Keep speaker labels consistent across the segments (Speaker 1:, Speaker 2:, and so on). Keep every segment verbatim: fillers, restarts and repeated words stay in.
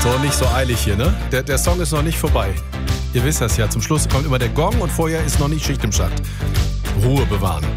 Speaker 1: So, nicht so eilig hier, ne? Der, der Song ist noch nicht vorbei. Ihr wisst das ja, zum Schluss kommt immer der Gong und vorher ist noch nicht Schicht im Schacht. Ruhe bewahren.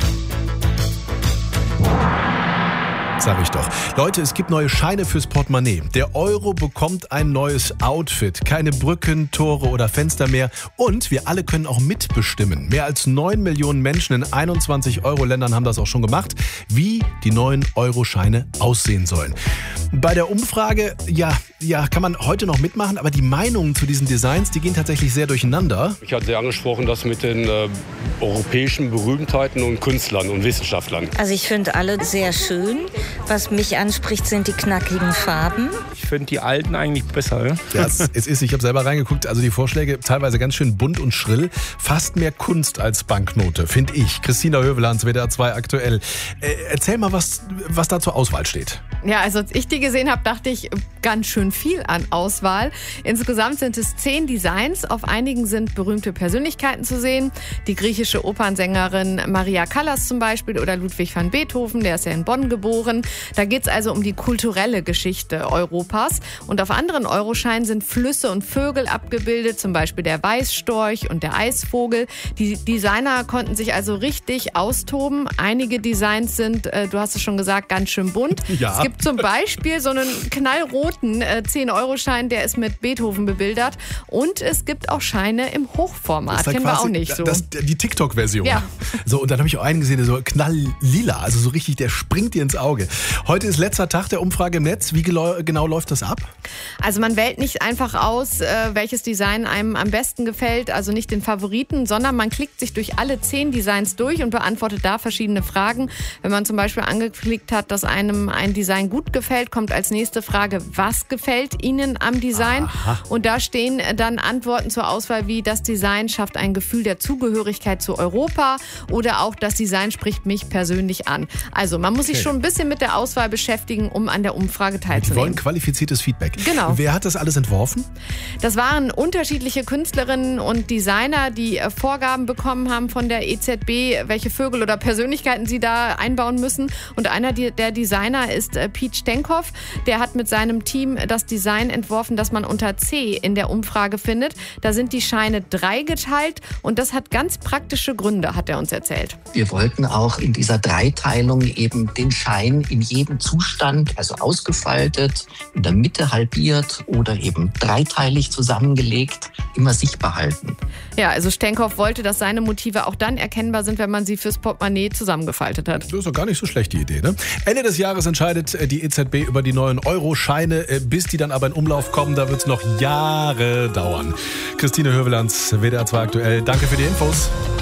Speaker 1: Sag ich doch. Leute, es gibt neue Scheine fürs Portemonnaie. Der Euro bekommt ein neues Outfit. Keine Brücken, Tore oder Fenster mehr. Und wir alle können auch mitbestimmen. Mehr als neun Millionen Menschen in einundzwanzig Euro-Ländern haben das auch schon gemacht, wie die neuen Euro-Scheine aussehen sollen. Bei der Umfrage, ja, ja, kann man heute noch mitmachen, aber die Meinungen zu diesen Designs, die gehen tatsächlich sehr durcheinander.
Speaker 2: Ich hatte ja angesprochen, das mit den äh, europäischen Berühmtheiten und Künstlern und Wissenschaftlern.
Speaker 3: Also ich finde alle sehr schön. Was mich anspricht, sind die knackigen Farben.
Speaker 4: Ich finde die alten eigentlich besser. Ja?
Speaker 1: Ja, es, es ist, ich habe selber reingeguckt, also die Vorschläge teilweise ganz schön bunt und schrill. Fast mehr Kunst als Banknote, finde ich. Christina Hövelanz, W D R zwei aktuell. Äh, erzähl mal, was, was da zur Auswahl steht.
Speaker 5: Ja, also als ich die gesehen habe, dachte ich, ganz schön viel an Auswahl. Insgesamt sind es zehn Designs. Auf einigen sind berühmte Persönlichkeiten zu sehen. Die griechische Opernsängerin Maria Callas zum Beispiel oder Ludwig van Beethoven, der ist ja in Bonn geboren. Da geht es also um die kulturelle Geschichte Europas. Und auf anderen Euroscheinen sind Flüsse und Vögel abgebildet, zum Beispiel der Weißstorch und der Eisvogel. Die Designer konnten sich also richtig austoben. Einige Designs sind, äh, du hast es schon gesagt, ganz schön bunt.
Speaker 1: Ja.
Speaker 5: Es gibt zum Beispiel so einen knallroten äh, zehn-Euro-Schein, der ist mit Beethoven bebildert. Und es gibt auch Scheine im Hochformat. Kennen wir auch nicht so.
Speaker 1: Das, die TikTok-Version.
Speaker 5: Ja.
Speaker 1: So, und dann habe ich auch einen gesehen, der so knalllila, also so richtig, der springt dir ins Auge. Heute ist letzter Tag der Umfrage im Netz. Wie genau läuft das ab?
Speaker 5: Also man wählt nicht einfach aus, äh, welches Design einem am besten gefällt, also nicht den Favoriten, sondern man klickt sich durch alle zehn Designs durch und beantwortet da verschiedene Fragen. Wenn man zum Beispiel angeklickt hat, dass einem ein Design gut gefällt, kommt als nächste Frage, was gefällt Ihnen am Design?
Speaker 1: Aha.
Speaker 5: Und da stehen dann Antworten zur Auswahl wie, das Design schafft ein Gefühl der Zugehörigkeit zu Europa oder auch das Design spricht mich persönlich an. Also man muss
Speaker 1: Okay.
Speaker 5: sich schon ein bisschen mit der Auswahl beschäftigen, um an der Umfrage
Speaker 1: Die
Speaker 5: teilzunehmen.
Speaker 1: wollen qualifiziertes Feedback.
Speaker 5: Genau.
Speaker 1: Wer hat das alles entworfen?
Speaker 5: Das waren unterschiedliche Künstlerinnen und Designer, die äh, Vorgaben bekommen haben von der E Z B, welche Vögel oder Persönlichkeiten sie da einbauen müssen. Und einer der Designer ist äh, Piet Stenkhoff. Der hat mit seinem Team das Design entworfen, das man unter C in der Umfrage findet. Da sind die Scheine dreigeteilt und das hat ganz praktische Gründe, hat er uns erzählt.
Speaker 6: Wir wollten auch in dieser Dreiteilung eben den Schein in jedem Zustand, also ausgefaltet, in der Mitte halbiert oder eben dreiteilig zusammengelegt, immer sichtbar halten.
Speaker 5: Ja, also Stenkhoff wollte, dass seine Motive auch dann erkennbar sind, wenn man sie fürs Portemonnaie zusammengefaltet hat.
Speaker 1: Das ist doch gar nicht so schlecht, die Idee, ne? Ende des Jahres entscheidet die E Z B über die neuen Euro-Scheine. Bis die dann aber in Umlauf kommen, da wird es noch Jahre dauern. Christine Hövelanz, W D R zwei aktuell. Danke für die Infos.